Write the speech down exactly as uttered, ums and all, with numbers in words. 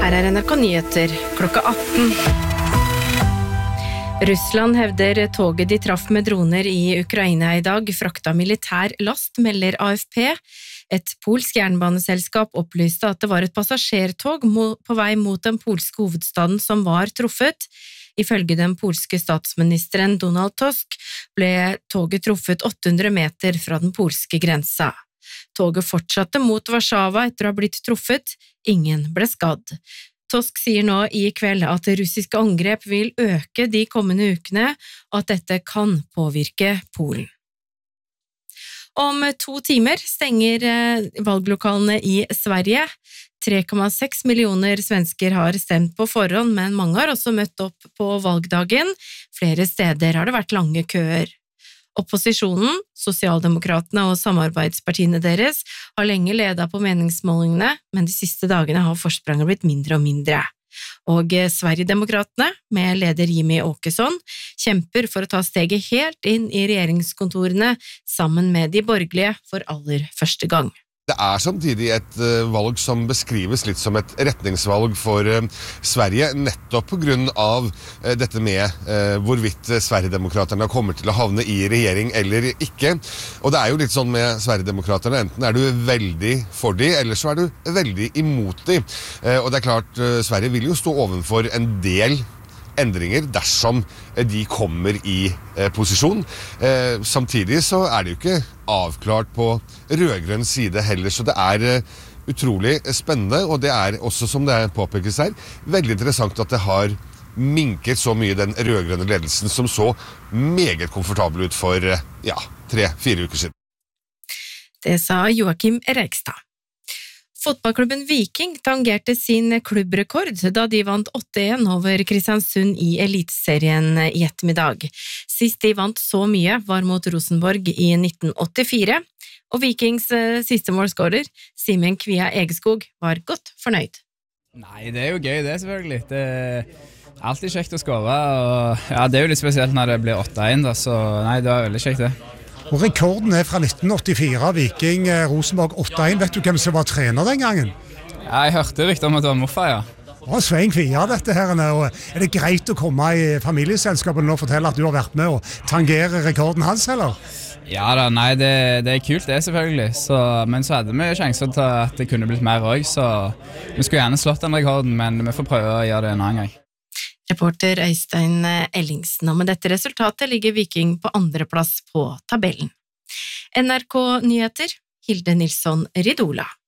Her er N R K Nyheter klokka atten. Russland hevder toget de traff med droner i Ukraina i dag frakta militær last, melder A F P. Et polsk jernbaneselskap opplyste at det var et passasjertog på vei mot den polske hovedstaden som var truffet. Ifølge den polske statsministeren Donald Tusk ble toget truffet åtte hundre meter fra den polske grensa. Toget fortsatte mot Warszawa etter å ha blitt truffet. Ingen ble skadd. Tusk sier nå i kveld at russiske angrep vil øke de kommende ukene, og at dette kan påvirke Polen. Om to timer stenger valglokalene i Sverige. tre komma seks millioner svensker har stemt på forhånd, men mange har også møtt opp på valgdagen. Flere steder har det vært lange køer. Opposisjonen, sosialdemokratene og samarbeidspartiene deres har lenge ledet på meningsmålingene, men de siste dagene har forspranget blitt mindre og mindre. Og Sverigedemokratene, med leder Jimmy Åkesson, kjemper for å ta steget helt inn i regjeringskontorene sammen med de borgerlige for aller første gang. Det er samtidig et uh, valg som beskrives litt som et retningsvalg for uh, Sverige, nettopp på grunn av uh, dette med uh, hvorvidt Sverigedemokraterne kommer til å havne i regjering eller ikke. Og det er jo litt sånn med Sverigedemokraterne, enten er du veldig for de, eller så er du veldig imot de. Uh, og det er klart, uh, Sverige vil jo stå ovenfor en del endringer dersom de kommer i eh, posisjon. Eh, samtidig så er det jo ikke avklart på rødgrønn side heller, så det er eh, utrolig spennende, og det er også, som det påpekes her, veldig interessant at det har minket så mye den rødgrønne ledelsen som så meget komfortabel ut for eh, ja, tre-fire uker siden. Det sa Joakim Reigstad. Fotballklubben Viking tangerte sin klubbrekord da de vant åtte en over Kristiansund i Eliteserien i ettermiddag. Sist de vant så mye var mot Rosenborg i nitten åttifire, og Vikings siste målskårer, Simen Kvia Egeskog, var godt fornøyd. Nei, det er jo gøy det selvfølgelig. Det er alltid kjekt å skåre, og ja, det er jo litt spesielt når det blir åtte en, da, så nei, det er veldig kjekt det. Og rekorden er fra nitten åttifire, Viking Rosenborg åtte en. Vet du hvem som var trener den gangen? Ja, jeg hørte rykter om at det var Moffa, ja. Å, Svein Kvia dette her. Og er det greit å komme i familieselskapet og fortelle at du har vært med og tangere rekorden hans, eller? Ja da, nei, det, det er kult det selvfølgelig. Så, men så hadde vi sjanser til at det kunne blitt mer også, så vi skulle gjerne slått den rekorden, men vi får prøve å gjøre det en annen gang. Reporter Øystein Ellingsen, og med dette resultatet ligger Viking på andreplass på tabellen. N R K Nyheter, Hilde Nilsson Ridola.